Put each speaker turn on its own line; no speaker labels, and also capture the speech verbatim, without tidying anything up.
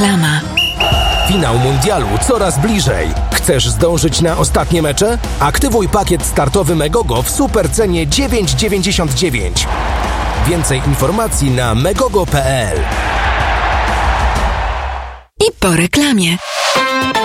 Reklama.
Finał mundialu coraz bliżej. Chcesz zdążyć na ostatnie mecze? Aktywuj pakiet startowy Megogo w supercenie dziewięć dziewięćdziesiąt dziewięć. Więcej informacji na megogo kropka pe el.
I po reklamie.